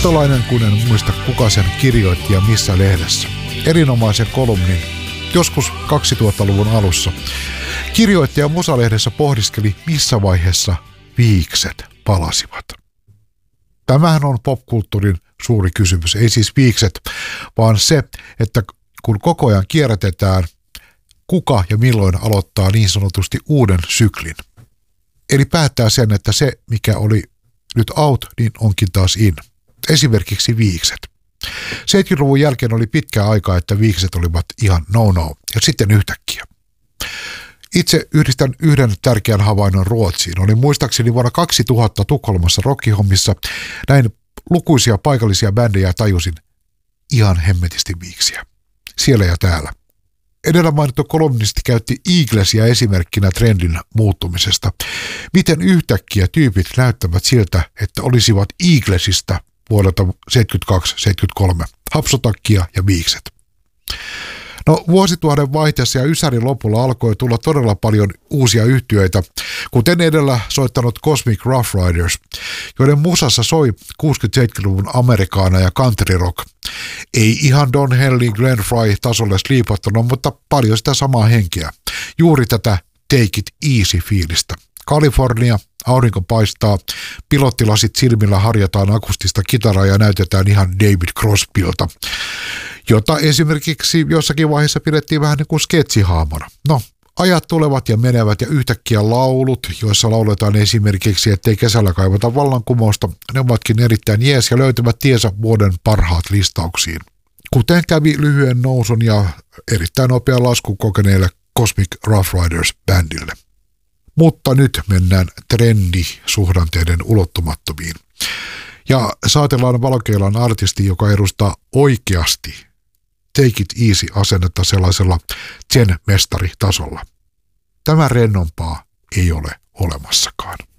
Satolainen, kun en muista kuka sen kirjoitti ja missä lehdessä. Erinomaisen kolumnin joskus 2000-luvun alussa. Kirjoittaja Musalehdessä pohdiskeli, missä vaiheessa viikset palasivat. Tämähän on popkulttuurin suuri kysymys. Ei siis viikset, vaan se, että kun koko ajan kierrätetään, kuka ja milloin aloittaa niin sanotusti uuden syklin. Eli päättää sen, että se, mikä oli nyt out, niin onkin taas in. Esimerkiksi viikset. 70-luvun jälkeen oli pitkä aika, että viikset olivat ihan no-no, ja sitten yhtäkkiä. Itse yhdistän yhden tärkeän havainnon Ruotsiin. Oli muistaakseni vuonna 2000 Tukholmassa rockihommissa. Näin lukuisia paikallisia bändejä tajusin ihan hemmetisti viiksiä. Siellä ja täällä. Edellä mainittu kolumnisti käytti Eaglesia esimerkkinä trendin muuttumisesta. Miten yhtäkkiä tyypit näyttävät siltä, että olisivat Eaglesista vuodelta 72-73. Hapsotakkia ja viikset. No, vuosituhannen vaihteessa ja ysärin lopulla alkoi tulla todella paljon uusia yhtyeitä, kuten edellä soittanut Cosmic Rough Riders, joiden musassa soi 60-70-luvun amerikaana ja country rock. Ei ihan Don Henley, Glenn Frey tasolle sliipattuna, mutta paljon sitä samaa henkeä. Juuri tätä take it easy fiilistä. Kalifornia, aurinko paistaa, pilottilasit silmillä harjataan akustista kitaraa ja näytetään ihan David Crosbylta, jota esimerkiksi jossakin vaiheessa pidettiin vähän niin kuin sketsihaamona. No, ajat tulevat ja menevät ja yhtäkkiä laulut, joissa lauletaan esimerkiksi, ettei kesällä kaivata vallankumousta, ne ovatkin erittäin jees ja löytävät tiensä vuoden parhaat listauksiin. Kuten kävi lyhyen nousun ja erittäin nopean laskun kokeneelle Cosmic Rough Riders-bändille. Mutta nyt mennään trendisuhdanteiden ulottumattomiin. Ja saatellaan valokeilan artisti, joka edustaa oikeasti take it easy -asennetta sellaisella zen-mestaritasolla. Tämä rennompaa ei ole olemassakaan.